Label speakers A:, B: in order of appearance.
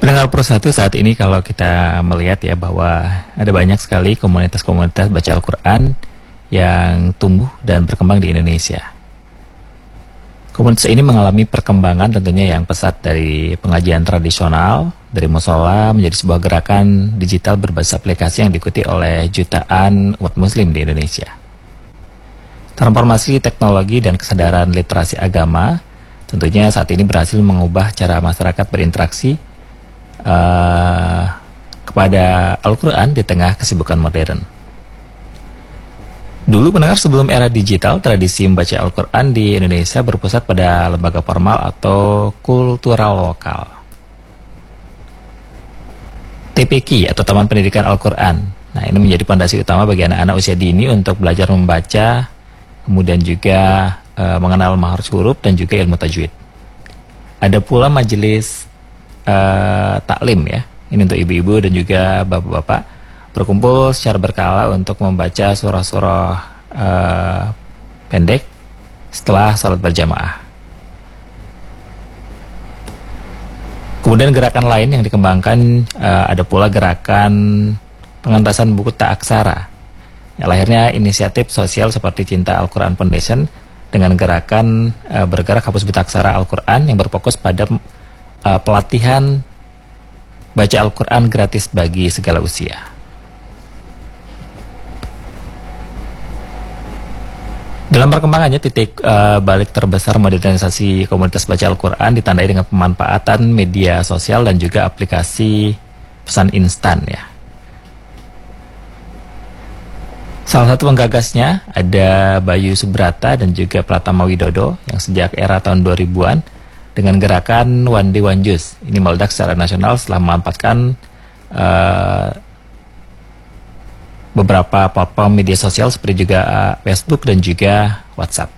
A: Pendengar Persatu, saat ini kalau kita melihat ya bahwa ada banyak sekali komunitas-komunitas baca Al-Quran yang tumbuh dan berkembang di Indonesia. Komunitas ini mengalami perkembangan tentunya yang pesat dari pengajian tradisional, dari musola menjadi sebuah gerakan digital berbasis aplikasi yang diikuti oleh jutaan umat muslim di Indonesia. Transformasi teknologi dan kesadaran literasi agama tentunya saat ini berhasil mengubah cara masyarakat berinteraksi kepada Al-Quran di tengah kesibukan modern. Dulu pendengar, sebelum era digital, tradisi membaca Al-Quran di Indonesia berpusat pada lembaga formal atau kultural lokal. TPQ atau Taman Pendidikan Al-Quran. Nah, ini menjadi fondasi utama bagi anak-anak usia dini untuk belajar membaca, kemudian juga mengenal makhraj huruf dan juga ilmu tajwid. Ada pula majelis taklim ya, ini untuk ibu-ibu dan juga bapak-bapak berkumpul secara berkala untuk membaca surah-surah pendek setelah salat berjamaah. Kemudian gerakan lain yang dikembangkan ada pula gerakan pengentasan buku tak aksara. Ya, lahirnya inisiatif sosial seperti Cinta Al-Quran Foundation dengan gerakan bergerak hapus buta aksara Al-Quran yang berfokus pada pelatihan baca Al-Quran gratis bagi segala usia. Dalam perkembangannya, titik balik terbesar modernisasi komunitas baca Al-Quran ditandai dengan pemanfaatan media sosial dan juga aplikasi pesan instan ya. Salah satu penggagasnya ada Bayu Subrata dan juga Pratama Widodo yang sejak era tahun 2000-an dengan gerakan One Day One Juice. Ini meledak secara nasional setelah memanfaatkan beberapa platform media sosial seperti juga Facebook dan juga WhatsApp.